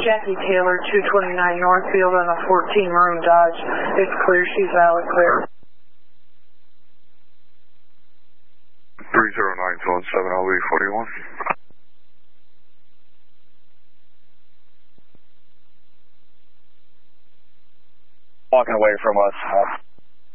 Jackie Taylor, 229 Northfield on a 14 Maroon Dodge. It's clear. She's valid clear. 30917 LV41. Walking away from us.